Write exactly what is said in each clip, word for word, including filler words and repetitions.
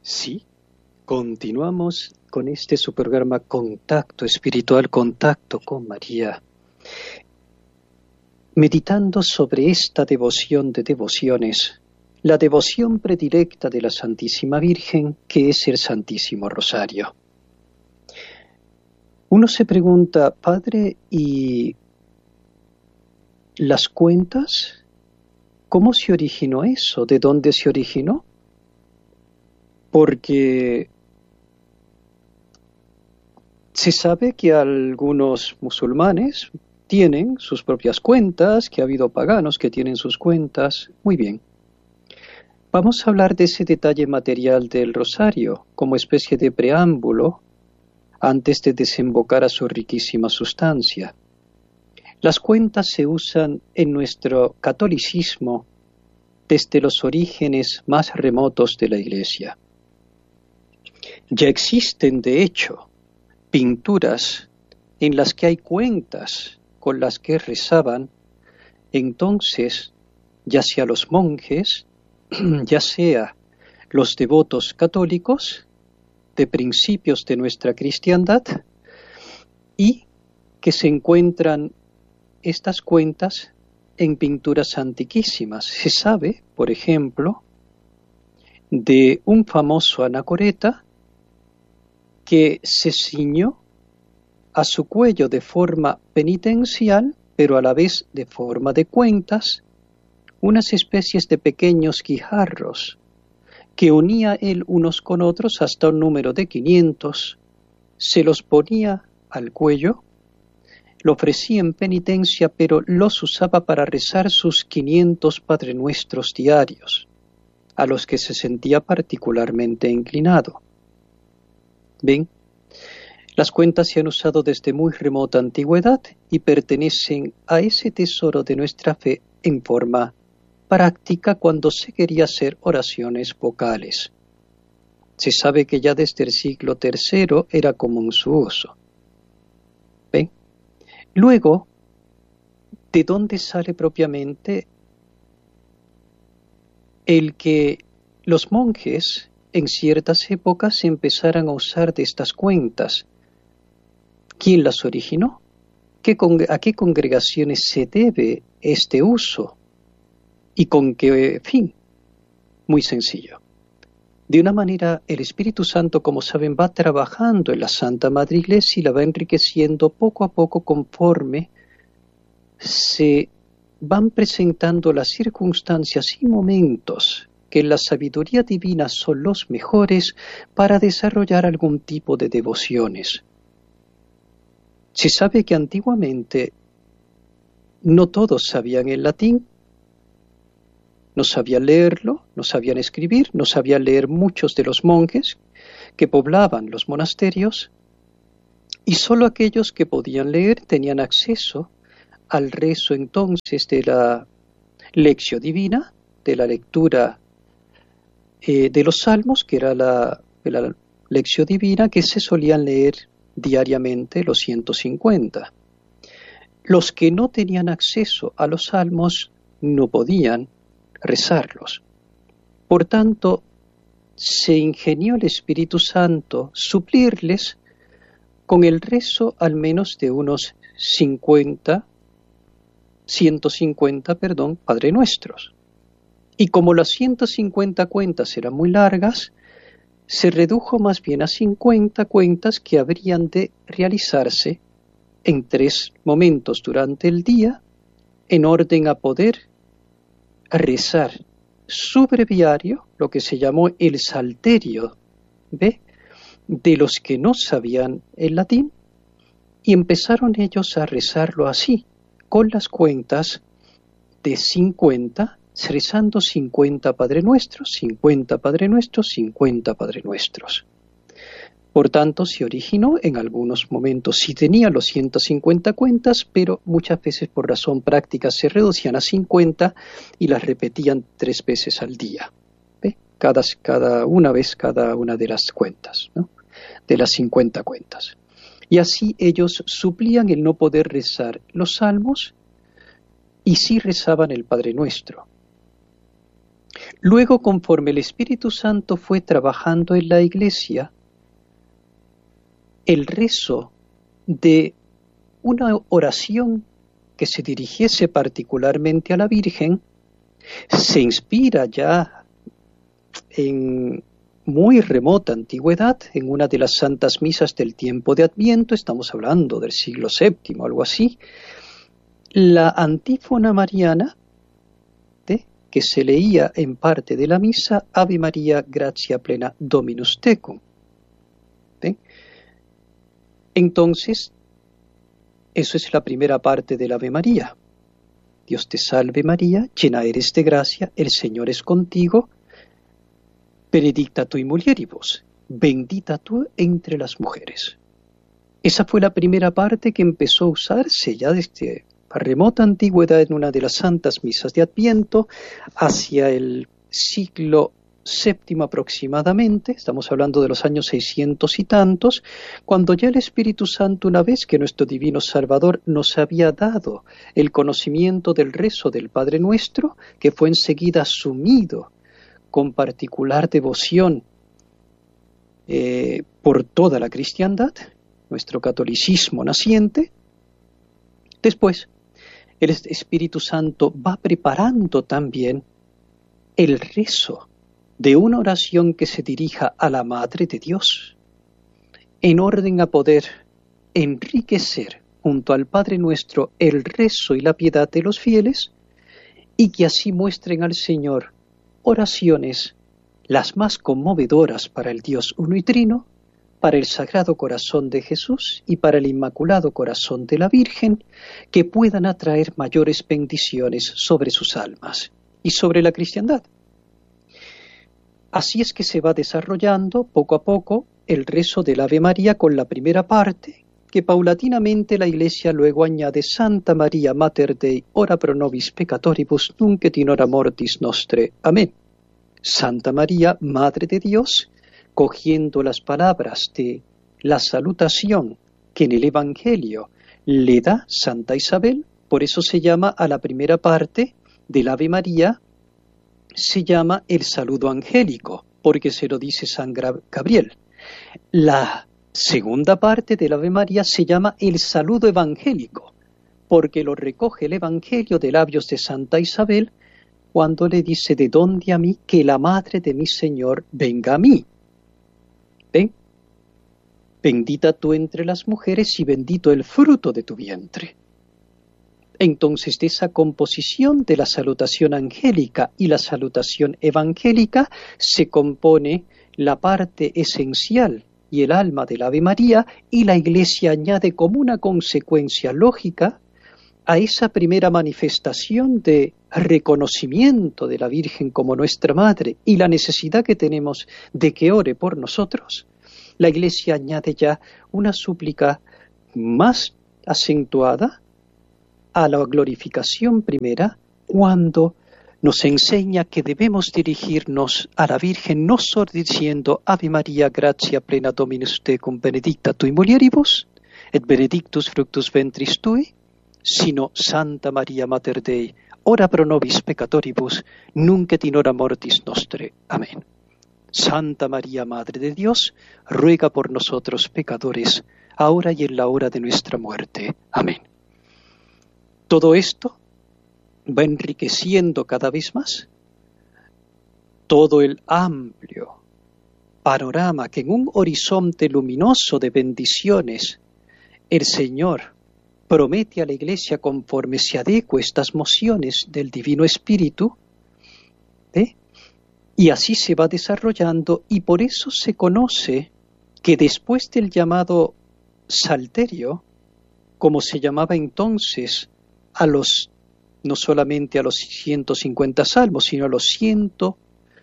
Sí, continuamos con este su programa Contacto Espiritual, Contacto con María, meditando sobre esta devoción de devociones, la devoción predilecta de la Santísima Virgen, que es el Santísimo Rosario. Uno se pregunta, Padre, ¿y las cuentas? ¿Cómo se originó eso? ¿De dónde se originó? Porque se sabe que algunos musulmanes tienen sus propias cuentas, que ha habido paganos que tienen sus cuentas. Muy bien. Vamos a hablar de ese detalle material del rosario como especie de preámbulo antes de desembocar a su riquísima sustancia. Las cuentas se usan en nuestro catolicismo desde los orígenes más remotos de la Iglesia. Ya existen, de hecho, pinturas en las que hay cuentas con las que rezaban entonces, ya sea los monjes, ya sea los devotos católicos de principios de nuestra cristiandad, y que se encuentran estas cuentas en pinturas antiquísimas. Se sabe, por ejemplo, de un famoso anacoreta que se ciñó a su cuello de forma penitencial, pero a la vez de forma de cuentas, unas especies de pequeños guijarros que unía él unos con otros hasta un número de quinientos, se los ponía al cuello, lo ofrecía en penitencia, pero los usaba para rezar sus quinientos Padre Nuestros diarios, a los que se sentía particularmente inclinado. ¿Ven? Las cuentas se han usado desde muy remota antigüedad y pertenecen a ese tesoro de nuestra fe en forma práctica cuando se quería hacer oraciones vocales. Se sabe que ya desde el siglo tercero era común su uso. ¿Ven? Luego, ¿de dónde sale propiamente el que los monjes en ciertas épocas empezaran a usar de estas cuentas? ¿Quién las originó? ¿Qué ¿A qué congregaciones se debe este uso? ¿Y con qué fin? Muy sencillo. De una manera, el Espíritu Santo, como saben, va trabajando en la Santa Madre Iglesia y la va enriqueciendo poco a poco conforme se van presentando las circunstancias y momentos que en la sabiduría divina son los mejores para desarrollar algún tipo de devociones. Se sabe que antiguamente no todos sabían el latín, no sabían leerlo, no sabían escribir, no sabían leer muchos de los monjes que poblaban los monasterios, y solo aquellos que podían leer tenían acceso al rezo entonces de la lección divina, de la lectura eh, de los salmos, que era la, la lección divina que se solían leer diariamente los ciento cincuenta. Los que no tenían acceso a los salmos no podían rezarlos. Por tanto, se ingenió el Espíritu Santo suplirles con el rezo al menos de unos cincuenta, ciento cincuenta, perdón, Padre Nuestros. Y como las ciento cincuenta cuentas eran muy largas, se redujo más bien a cincuenta cuentas que habrían de realizarse en tres momentos durante el día, en orden a poder rezar su breviario, lo que se llamó el salterio, ¿ve?, de los que no sabían el latín, y empezaron ellos a rezarlo así, con las cuentas de cincuenta, rezando cincuenta Padre Nuestros, cincuenta Padre Nuestros, cincuenta Padre Nuestros. Por tanto, se originó en algunos momentos, sí tenía los ciento cincuenta cuentas, pero muchas veces por razón práctica se reducían a cincuenta y las repetían tres veces al día, ¿ve? Cada, cada una vez cada una de las cuentas, ¿no?, de las cincuenta cuentas. Y así ellos suplían el no poder rezar los salmos y sí rezaban el Padre Nuestro. Luego, conforme el Espíritu Santo fue trabajando en la Iglesia, el rezo de una oración que se dirigiese particularmente a la Virgen se inspira ya en muy remota antigüedad, en una de las santas misas del tiempo de Adviento, estamos hablando del siglo séptimo, algo así, la antífona mariana, ¿de? que se leía en parte de la misa, Ave María, gratia plena, Dominus tecum. ¿de? Entonces, eso es la primera parte del Ave María. Dios te salve María, llena eres de gracia, el Señor es contigo, benedicta tui mulieribus, bendita tú entre las mujeres. Esa fue la primera parte que empezó a usarse ya desde la remota antigüedad en una de las santas misas de Adviento hacia el siglo séptimo aproximadamente, estamos hablando de los años seiscientos y tantos, cuando ya el Espíritu Santo, una vez que nuestro Divino Salvador nos había dado el conocimiento del rezo del Padre Nuestro, que fue enseguida asumido con particular devoción eh, por toda la cristiandad, nuestro catolicismo naciente, después el Espíritu Santo va preparando también el rezo de una oración que se dirija a la Madre de Dios, en orden a poder enriquecer junto al Padre Nuestro el rezo y la piedad de los fieles, y que así muestren al Señor oraciones las más conmovedoras para el Dios uno y trino, para el Sagrado Corazón de Jesús y para el Inmaculado Corazón de la Virgen, que puedan atraer mayores bendiciones sobre sus almas y sobre la cristiandad. Así es que se va desarrollando poco a poco el rezo del Ave María con la primera parte, que paulatinamente la Iglesia luego añade Santa María Mater Dei, ora pro nobis peccatoribus, nunc et in hora mortis nostre. Amén. Santa María, Madre de Dios, cogiendo las palabras de la salutación que en el Evangelio le da Santa Isabel, por eso se llama a la primera parte del Ave María, se llama el saludo angélico, porque se lo dice San Gabriel. La segunda parte del Ave María se llama el saludo evangélico, porque lo recoge el Evangelio de labios de Santa Isabel cuando le dice: ¿de dónde a mí que la madre de mi Señor venga a mí? ¿Ven? Bendita tú entre las mujeres y bendito el fruto de tu vientre. Entonces, de esa composición de la salutación angélica y la salutación evangélica se compone la parte esencial y el alma del Ave María, y la Iglesia añade como una consecuencia lógica a esa primera manifestación de reconocimiento de la Virgen como nuestra Madre y la necesidad que tenemos de que ore por nosotros. La Iglesia añade ya una súplica más acentuada a la glorificación primera, cuando nos enseña que debemos dirigirnos a la Virgen no solo diciendo Ave María, gratia plena Dominus tecum, benedicta tui mulieribus, et benedictus fructus ventris tui, sino Santa María Mater Dei, ora pro nobis peccatoribus, nunc et in hora mortis nostre. Amén. Santa María, Madre de Dios, ruega por nosotros pecadores, ahora y en la hora de nuestra muerte. Amén. Todo esto va enriqueciendo cada vez más todo el amplio panorama que en un horizonte luminoso de bendiciones el Señor promete a la Iglesia conforme se adecue estas mociones del Divino Espíritu, ¿eh? Y así se va desarrollando, y por eso se conoce que después del llamado Salterio, como se llamaba entonces a los, no solamente a los ciento cincuenta salmos, sino a los ciento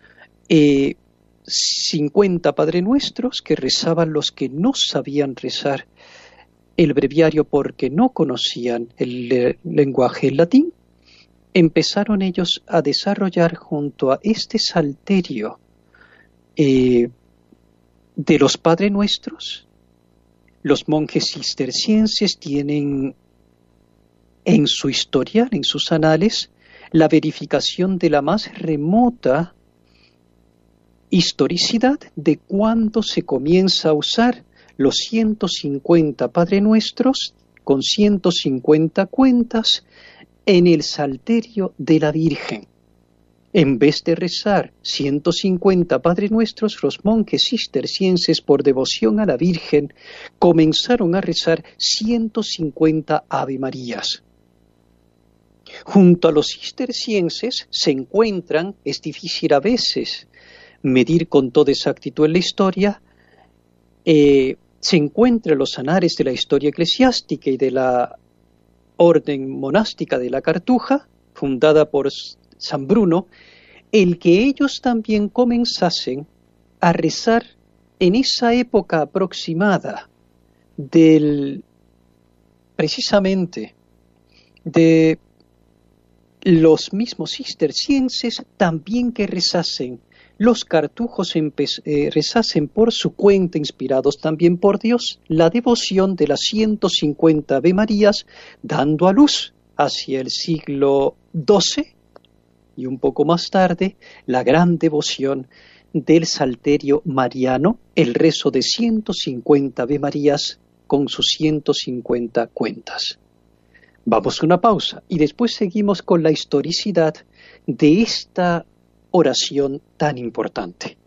cincuenta Padre Nuestros que rezaban los que no sabían rezar el breviario porque no conocían el eh, lenguaje latín, empezaron ellos a desarrollar junto a este salterio eh, de los Padre Nuestros. Los monjes cistercienses tienen en su historial, en sus anales, la verificación de la más remota historicidad de cuándo se comienza a usar los ciento cincuenta Padre Nuestros con ciento cincuenta cuentas en el Salterio de la Virgen. En vez de rezar ciento cincuenta Padre Nuestros, los monjes cistercienses, por devoción a la Virgen, comenzaron a rezar ciento cincuenta Ave Marías. Junto a los cistercienses se encuentran, es difícil a veces medir con toda exactitud en la historia, eh, se encuentran los anales de la historia eclesiástica y de la orden monástica de la Cartuja, fundada por San Bruno, el que ellos también comenzasen a rezar en esa época aproximada del, precisamente, de los mismos cistercienses, también que rezasen, los cartujos eh, rezasen por su cuenta, inspirados también por Dios, la devoción de las ciento cincuenta Ave Marías, dando a luz hacia el siglo doce y un poco más tarde la gran devoción del Salterio Mariano, el rezo de ciento cincuenta Ave Marías con sus ciento cincuenta cuentas. Vamos a una pausa y después seguimos con la historicidad de esta oración tan importante.